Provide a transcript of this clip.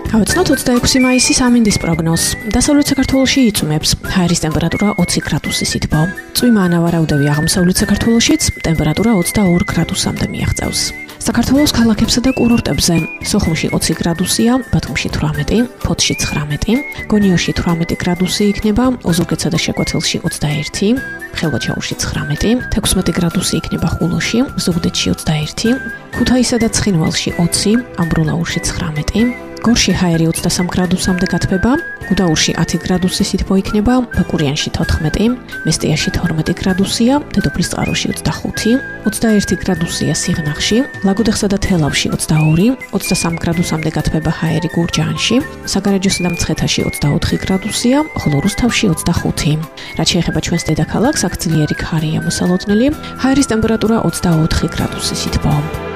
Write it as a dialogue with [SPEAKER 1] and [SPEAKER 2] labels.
[SPEAKER 1] გავაცნოთ 26 მაისის ამინდის პროგნოზს. დასავლეთ საქართველოში იწვიმებს. ჰაერის ტემპერატურა 20 გრადუსის ითბო. წვიმა ანავარაუდები აღმოსავლეთ საქართველოშიც ტემპერატურა 22 გრადუსამდე მიაღწევს. საქართველოს ქალაქებსა და კურორტებზე სოხუმში 20 გრადუსია, ბათუმში 18, ფოთში 19, გონიოში 18 გრადუსი იქნება, ოზურგეთსა და შეკვეთილში 21, ხელვაჩაურში 19, 16 გრადუსი იქნება ხულოში, ზუგდიდში 21, ქუთაისსა და ცხინვალში 20, ამბროლაურში 19, გორში ჰაერი 23 გრადუსამდე გათბება, გუდაურში 10 გრადუსის ითბო იქნება, ბაკურიანში 14, მესტიაში 12 გრადუსია, დედოფლის წყაროში 25, 21 გრადუსია სიღნაღში, ლაგოდეხსა და თელავში 22, 23 გრადუსამდე გათბება ჰაერი გურჯაანში, საგარეჯოსა და მცხეთაში 24 გრადუსია, ხოლო რუსთავში 25. რაც შეეხება ჩვენს დედაქალაქს, აქ ძლიერი ქარია მოსალოდნელი, ჰაერის ტემპერატურა 24 გრადუსის ითბო.